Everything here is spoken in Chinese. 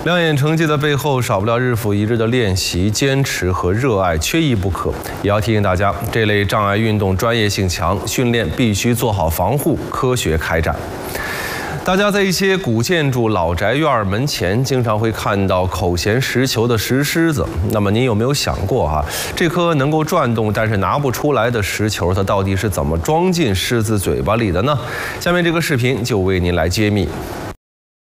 亮眼成绩的背后，少不了日复一日的练习、坚持和热爱，缺一不可。也要提醒大家，这类障碍运动专业性强，训练必须做好防护，科学开展。大家在一些古建筑、老宅院门前，经常会看到口衔石球的石狮子。那么您有没有想过这颗能够转动但是拿不出来的石球，它到底是怎么装进狮子嘴巴里的呢？下面这个视频就为您来揭秘。